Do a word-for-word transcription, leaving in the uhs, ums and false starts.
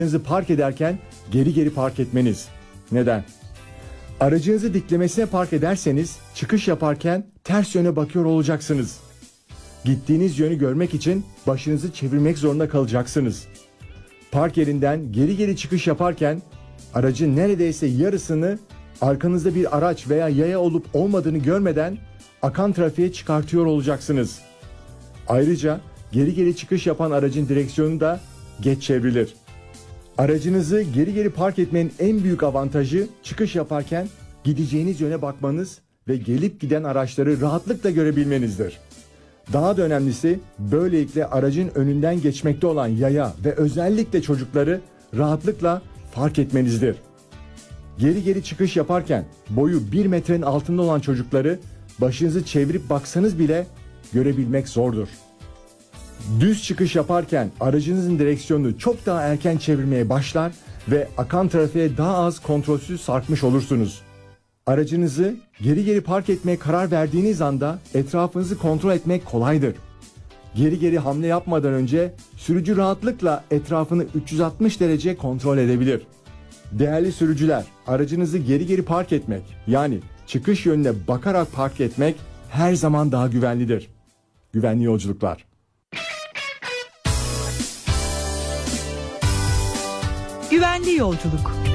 Aracınızı park ederken geri geri park etmeniz. Neden? Aracınızı diklemesine park ederseniz çıkış yaparken ters yöne bakıyor olacaksınız. Gittiğiniz yönü görmek için başınızı çevirmek zorunda kalacaksınız. Park yerinden geri geri çıkış yaparken aracın neredeyse yarısını arkanızda bir araç veya yaya olup olmadığını görmeden akan trafiğe çıkartıyor olacaksınız. Ayrıca geri geri çıkış yapan aracın direksiyonu da geç çevrilir. Aracınızı geri geri park etmenin en büyük avantajı çıkış yaparken gideceğiniz yöne bakmanız ve gelip giden araçları rahatlıkla görebilmenizdir. Daha da önemlisi böylelikle aracın önünden geçmekte olan yaya ve özellikle çocukları rahatlıkla fark etmenizdir. Geri geri çıkış yaparken boyu bir metrenin altında olan çocukları başınızı çevirip baksanız bile görebilmek zordur. Düz çıkış yaparken aracınızın direksiyonunu çok daha erken çevirmeye başlar ve akan trafiğe daha az kontrolsüz sarkmış olursunuz. Aracınızı geri geri park etmeye karar verdiğiniz anda etrafınızı kontrol etmek kolaydır. Geri geri hamle yapmadan önce sürücü rahatlıkla etrafını üç yüz altmış derece kontrol edebilir. Değerli sürücüler, aracınızı geri geri park etmek, yani çıkış yönüne bakarak park etmek her zaman daha güvenlidir. Güvenli yolculuklar. Güvenli yolculuk.